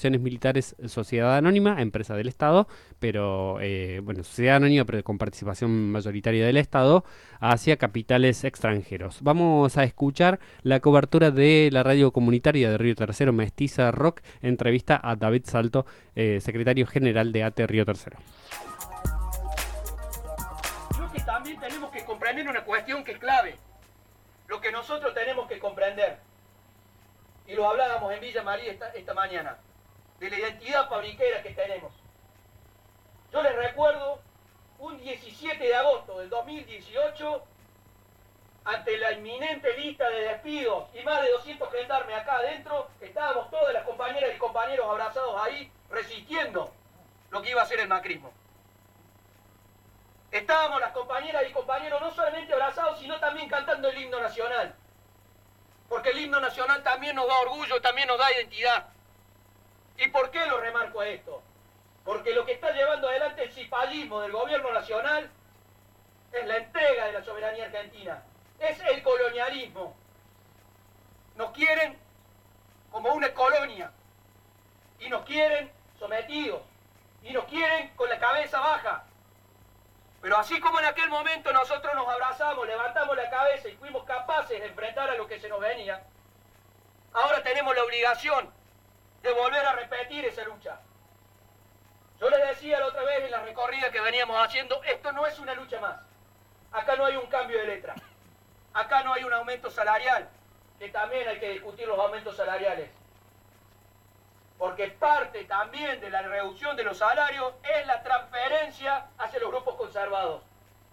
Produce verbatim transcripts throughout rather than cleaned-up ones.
Militares, Sociedad Anónima, empresa del Estado, pero eh, bueno, Sociedad Anónima pero con participación mayoritaria del Estado, hacia capitales extranjeros. Vamos a escuchar la cobertura de la radio comunitaria de Río Tercero, Mestiza Rock, entrevista a David Salto, eh, secretario general de A T E Río Tercero. Creo que también tenemos que comprender una cuestión que es clave, lo que nosotros tenemos que comprender, y lo hablábamos en Villa María esta, esta mañana, de la identidad fabriquera que tenemos. Yo les recuerdo un diecisiete de agosto del dos mil dieciocho, ante la inminente lista de despidos y más de doscientos gendarmes acá adentro, estábamos todas las compañeras y compañeros abrazados ahí, resistiendo lo que iba a ser el macrismo. Estábamos las compañeras y compañeros no solamente abrazados, sino también cantando el himno nacional. Porque el himno nacional también nos da orgullo, también nos da identidad. ¿Y por qué lo remarco esto? Porque lo que está llevando adelante el cipallismo del gobierno nacional es la entrega de la soberanía argentina. Es el colonialismo. Nos quieren como una colonia. Y nos quieren sometidos. Y nos quieren con la cabeza baja. Pero así como en aquel momento nosotros nos abrazamos, levantamos la cabeza y fuimos capaces de enfrentar a lo que se nos venía, ahora tenemos la obligación de volver a repetir esa lucha. Yo les decía la otra vez en la recorrida que veníamos haciendo, esto no es una lucha más. Acá no hay un cambio de letra. Acá no hay un aumento salarial, que también hay que discutir los aumentos salariales. Porque parte también de la reducción de los salarios es la transferencia hacia los grupos conservados.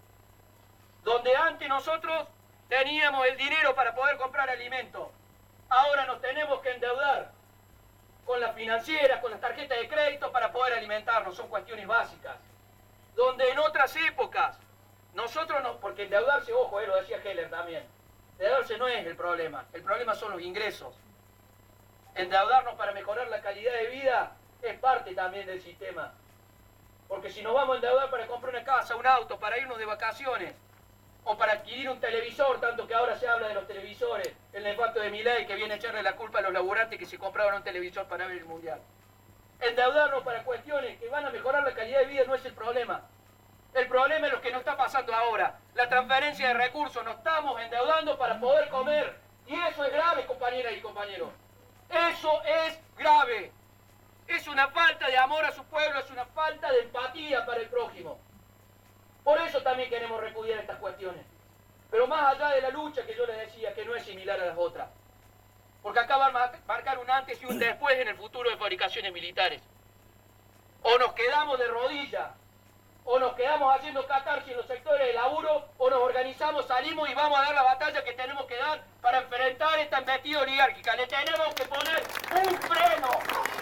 Donde antes nosotros teníamos el dinero para poder comprar alimentos, ahora nos tenemos que endeudar con las financieras, con las tarjetas de crédito para poder alimentarnos, son cuestiones básicas. Donde en otras épocas, nosotros no, porque endeudarse, ojo, eh, lo decía Heller también, endeudarse no es el problema, el problema son los ingresos. Endeudarnos para mejorar la calidad de vida es parte también del sistema. Porque si nos vamos a endeudar para comprar una casa, un auto, para irnos de vacaciones, o para adquirir un televisor, tanto que ahora se habla de los televisores, el nefasto de Milei que viene a echarle la culpa a los laburantes que se compraron un televisor para ver el mundial. Endeudarnos para cuestiones que van a mejorar la calidad de vida no es el problema. El problema es lo que nos está pasando ahora. La transferencia de recursos, nos estamos endeudando para poder comer. Y eso es grave, compañeras y compañeros. Eso es grave. Es una falta de amor a su pueblo, es una falta de empatía para el prójimo. Por eso también queremos repudiar estas cuestiones. Pero más allá de la lucha que yo les decía, que no es similar a las otras. Porque acá va a marcar un antes y un después en el futuro de fabricaciones militares. O nos quedamos de rodillas, o nos quedamos haciendo catarsis en los sectores de laburo, o nos organizamos, salimos y vamos a dar la batalla que tenemos que dar para enfrentar esta embestida oligárquica. Le tenemos que poner un freno.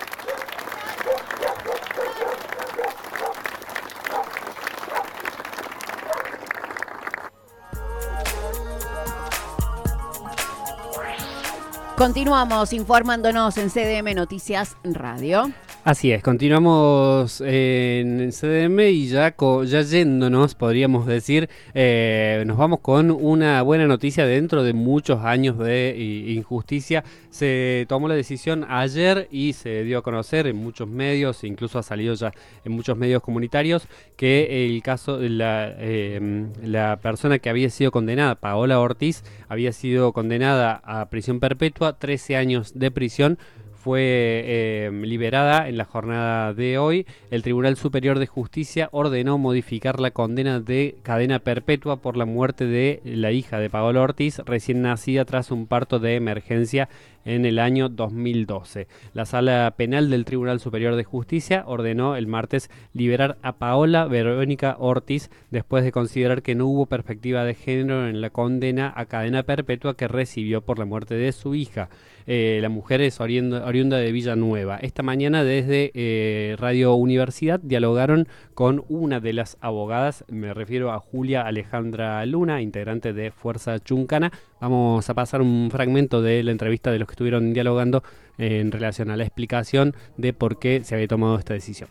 Continuamos informándonos en C D M Noticias Radio. Así es, continuamos en C D M y ya, ya yéndonos, podríamos decir, eh, nos vamos con una buena noticia dentro de muchos años de injusticia. Se tomó la decisión ayer y se dio a conocer en muchos medios, incluso ha salido ya en muchos medios comunitarios, que el caso de la, eh, la persona que había sido condenada, Paola Ortiz, había sido condenada a prisión perpetua, trece años de prisión. Fue eh, liberada en la jornada de hoy. El Tribunal Superior de Justicia ordenó modificar la condena de cadena perpetua por la muerte de la hija de Paola Ortiz, recién nacida tras un parto de emergencia en el año dos mil doce. La Sala Penal del Tribunal Superior de Justicia ordenó el martes liberar a Paola Verónica Ortiz después de considerar que no hubo perspectiva de género en la condena a cadena perpetua que recibió por la muerte de su hija. Eh, la mujer es oriunda, oriunda de Villanueva. Esta mañana desde eh, Radio Universidad dialogaron con una de las abogadas, me refiero a Julia Alejandra Luna, integrante de Fuerza Chuncana. Vamos a pasar un fragmento de la entrevista de los que estuvieron dialogando eh, en relación a la explicación de por qué se había tomado esta decisión.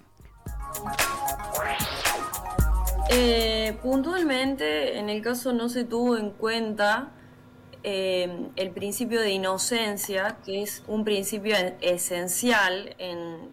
Eh, puntualmente, en el caso no se tuvo en cuenta eh, el principio de inocencia, que es un principio esencial en,